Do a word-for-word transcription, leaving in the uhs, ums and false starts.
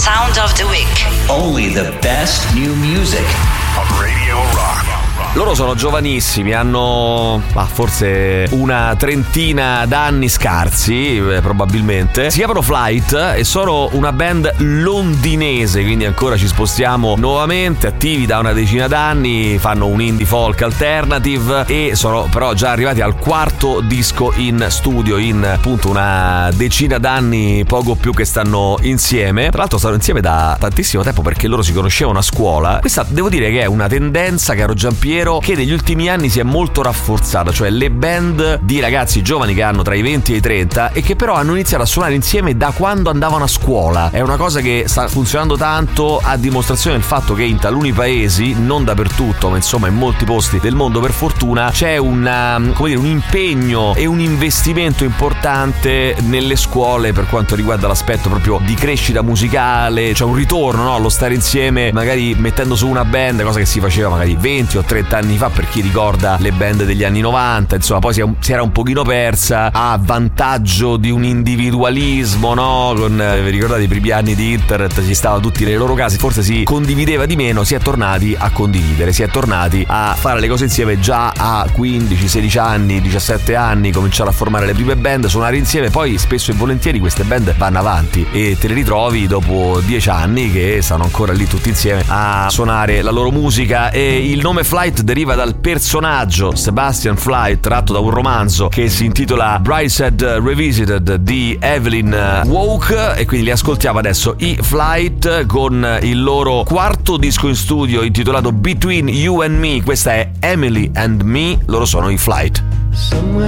Sound of the Week. Only the best new music on Radio Rock. Loro sono giovanissimi, hanno ah, forse una trentina d'anni scarsi, eh, probabilmente. Si chiamano Flight e sono una band londinese, quindi ancora ci spostiamo nuovamente, attivi da una decina d'anni, fanno un indie folk alternative e sono però già arrivati al quarto disco in studio in appunto una decina d'anni, poco più che stanno insieme. Tra l'altro stanno insieme da tantissimo tempo perché loro si conoscevano a scuola. Questa devo dire che è una tendenza, caro Giampiero, che negli ultimi anni si è molto rafforzata, cioè le band di ragazzi giovani che hanno tra i venti e i trenta e che però hanno iniziato a suonare insieme da quando andavano a scuola. È una cosa che sta funzionando tanto, a dimostrazione del fatto che in taluni paesi, non dappertutto, ma insomma in molti posti del mondo per fortuna, c'è una, come dire, un impegno e un investimento importante nelle scuole per quanto riguarda l'aspetto proprio di crescita musicale, cioè un ritorno, no, allo stare insieme, magari mettendo su una band, cosa che si faceva magari venti o trenta anni fa, per chi ricorda le band degli anni novanta, insomma poi si, si era un pochino persa a vantaggio di un individualismo, no? Con, eh, vi ricordate i primi anni di internet, si stava tutti nei loro casi, forse si condivideva di meno, si è tornati a condividere, si è tornati a fare le cose insieme già a quindici sedici anni, diciassette anni, cominciare a formare le prime band, suonare insieme, poi spesso e volentieri queste band vanno avanti e te le ritrovi dopo dieci anni che stanno ancora lì tutti insieme a suonare la loro musica. E il nome Flight deriva dal personaggio Sebastian Flight, tratto da un romanzo che si intitola Brightside Revisited di Evelyn Waugh, e quindi li ascoltiamo adesso i Flight con il loro quarto disco in studio intitolato Between You and Me. Questa è Emily and Me, loro sono i Flight.